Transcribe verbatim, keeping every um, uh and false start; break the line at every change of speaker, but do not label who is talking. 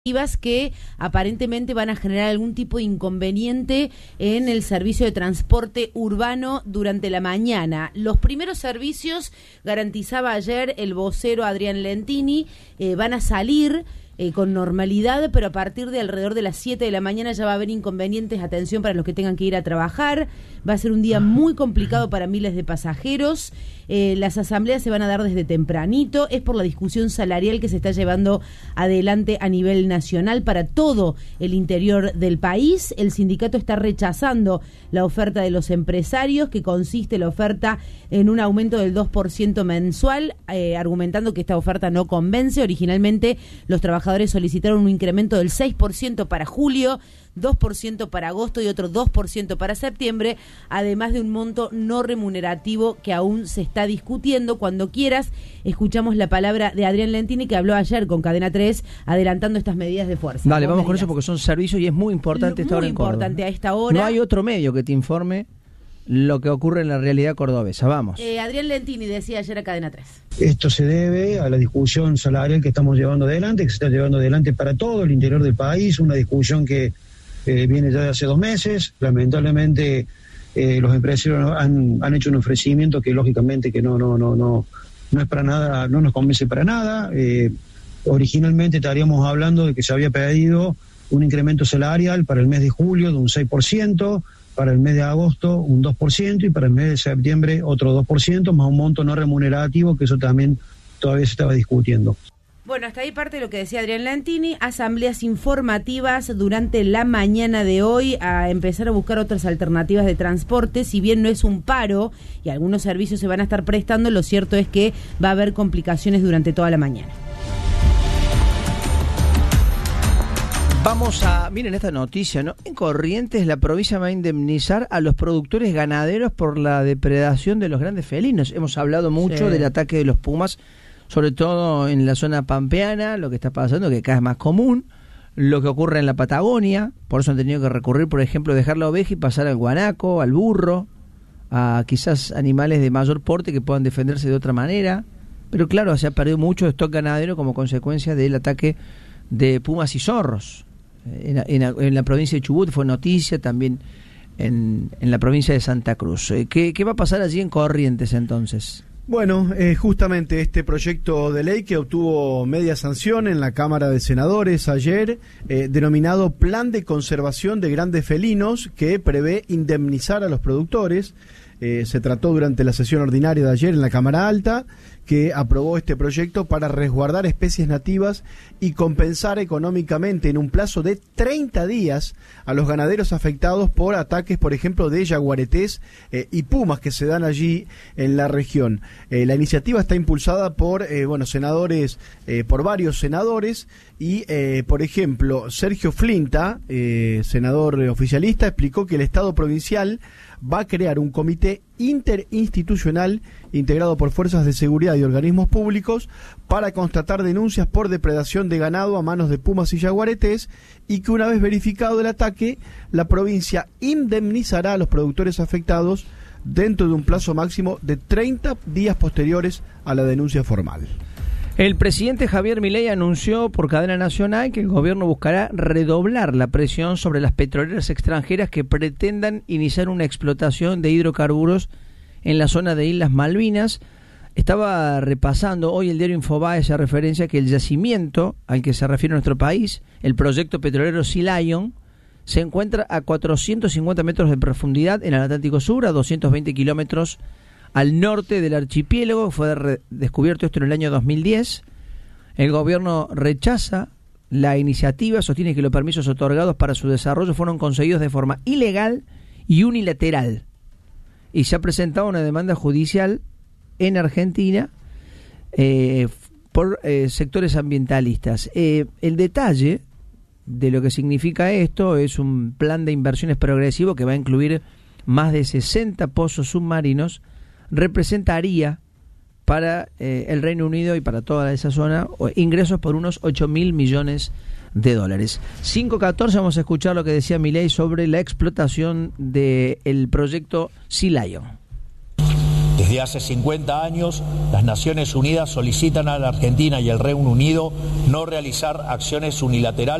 que aparentemente van a generar algún tipo de inconveniente en el servicio de transporte urbano durante la mañana. Los primeros servicios, garantizaba ayer el vocero Adrián Lentini, eh, van a salir eh, con normalidad, pero a partir de alrededor de las siete de la mañana ya va a haber inconvenientes. Atención para los que tengan que ir a trabajar. Va a ser un día muy complicado para miles de pasajeros. Eh, las asambleas se van a dar desde tempranito. Es por la discusión salarial que se está llevando adelante a nivel nacional para todo el interior del país. El sindicato está rechazando la oferta de los empresarios, que consiste la oferta en un aumento del dos por ciento mensual, eh, argumentando que esta oferta no convence. Originalmente los trabajadores solicitaron un incremento del seis por ciento para julio, dos por ciento para agosto y otro dos por ciento para septiembre, además de un monto no remunerativo que aún se está discutiendo. Cuando quieras, escuchamos la palabra de Adrián Lentini, que habló ayer con Cadena tres, adelantando estas medidas de fuerza.
Dale, vamos con eso porque son servicios y es muy importante esta hora en Córdoba.
Muy importante a esta hora.
No hay otro medio que te informe lo que ocurre en la realidad cordobesa. Vamos.
Eh, Adrián Lentini decía ayer a Cadena tres.
Esto se debe a la discusión salarial que estamos llevando adelante, que se está llevando adelante para todo el interior del país, una discusión que Eh, viene ya de hace dos meses. Lamentablemente eh, los empresarios han, han hecho un ofrecimiento que lógicamente que no no no no no es para nada, no nos convence para nada. Eh, originalmente estaríamos hablando de que se había pedido un incremento salarial para el mes de julio de un seis por ciento, para el mes de agosto un dos por ciento y para el mes de septiembre otro dos por ciento, más un monto no remunerativo, que eso también todavía se estaba discutiendo.
Bueno, hasta ahí parte de lo que decía Adrián Lentini. Asambleas informativas durante la mañana de hoy a empezar a buscar otras alternativas de transporte. Si bien no es un paro y algunos servicios se van a estar prestando, lo cierto es que va a haber complicaciones durante toda la mañana.
Vamos a, miren esta noticia, ¿no? En Corrientes la provincia va a indemnizar a los productores ganaderos por la depredación de los grandes felinos. Hemos hablado mucho sí. del ataque de los pumas, sobre todo en la zona pampeana, lo que está pasando, que cada vez es más común, lo que ocurre en la Patagonia. Por eso han tenido que recurrir, por ejemplo, dejar la oveja y pasar al guanaco, al burro, a quizás animales de mayor porte que puedan defenderse de otra manera. Pero claro, se ha perdido mucho stock ganadero como consecuencia del ataque de pumas y zorros. En, en, en la provincia de Chubut fue noticia, también en, en la provincia de Santa Cruz. ¿Qué, qué va a pasar allí en Corrientes entonces?
Bueno, eh, justamente este proyecto de ley que obtuvo media sanción en la Cámara de Senadores ayer, eh, denominado Plan de Conservación de Grandes Felinos, que prevé indemnizar a los productores. Eh, se trató durante la sesión ordinaria de ayer en la Cámara Alta, que aprobó este proyecto para resguardar especies nativas y compensar económicamente en un plazo de treinta días a los ganaderos afectados por ataques, por ejemplo, de yaguaretés eh, y pumas que se dan allí en la región. Eh, la iniciativa está impulsada por eh, bueno, senadores, eh, por varios senadores y, eh, por ejemplo, Sergio Flinta, eh, senador oficialista, explicó que el Estado provincial va a crear un comité interinstitucional integrado por fuerzas de seguridad y organismos públicos para constatar denuncias por depredación de ganado a manos de pumas y yaguaretés, y que una vez verificado el ataque, la provincia indemnizará a los productores afectados dentro de un plazo máximo de treinta días posteriores a la denuncia formal.
El presidente Javier Milei anunció por cadena nacional que el gobierno buscará redoblar la presión sobre las petroleras extranjeras que pretendan iniciar una explotación de hidrocarburos en la zona de Islas Malvinas. Estaba repasando hoy el diario Infobae esa referencia que el yacimiento al que se refiere nuestro país, el proyecto petrolero Sea Lion, se encuentra a cuatrocientos cincuenta metros de profundidad en el Atlántico Sur, a doscientos veinte kilómetros al norte del archipiélago. Fue re- descubierto esto en el año dos mil diez. El gobierno rechaza la iniciativa, sostiene que los permisos otorgados para su desarrollo fueron conseguidos de forma ilegal y unilateral. Y se ha presentado una demanda judicial en Argentina eh, por eh, sectores ambientalistas. Eh, el detalle de lo que significa esto es un plan de inversiones progresivo que va a incluir más de sesenta pozos submarinos. Representaría para eh, el Reino Unido y para toda esa zona ingresos por unos ocho mil millones de dólares. cinco catorce, vamos a escuchar lo que decía Milei sobre la explotación del proyecto Sea Lion.
Desde hace cincuenta años, las Naciones Unidas solicitan a la Argentina y al Reino Unido no realizar acciones unilaterales